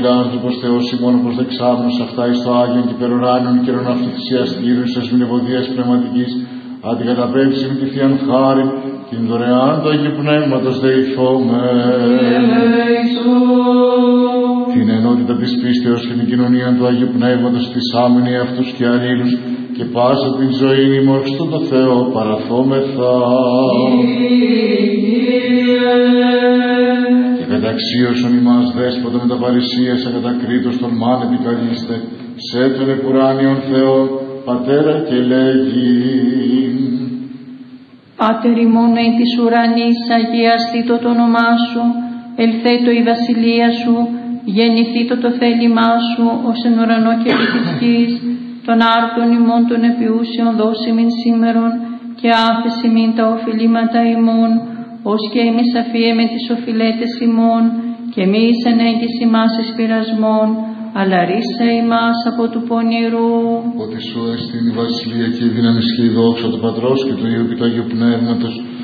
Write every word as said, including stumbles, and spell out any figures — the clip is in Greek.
φιλάνθρωπος Θεός ημών προσδεξάμενος αυτά εις το Άγιον και υπεροράνιον καιρόν αυτού θυσίας Κύριου εις μνηβωδίας πνευματικής, αντικαταπέμψη με τη Θείαν χάρη, την δωρεάν του Αγίου Πνεύματος δεηθώμε. Την ενότητα της πίστεως και την κοινωνία του Αγίου Πνεύματος θυσάμενοι αυτούς και αλλήλους και πάσα την ζωή ημών στον το Θεό παραθόμεθα. Και καταξίωσον ημάς δέσποτα με τα παρησία σε κατακρίτως των μάν επικαλείστε, σε τον επουράνιον Θεό Πατέρα και λέγει. Πάτερ ημών εν της ουρανής, αγιαστήτω το όνομά σου, ελθέτω η βασιλεία σου, γεννηθήτω το θέλημά σου, ως εν ουρανό και επί της γης, των άρτων ημών των επιούσιων δώσιμην σήμερον, και άφεση μην τα οφειλήματα ημών, ως και εμείς αφιέμε τις οφειλέτες ημών, και μη εις ενέγγις ημάς εις πειρασμών, αλλά ρίσε ημάς από του πονηρού. Ότι σου εστίν η βασιλεία και η δύναμη και η δόξα του Πατρός και του Υιού και του Αγίου Πνεύματος,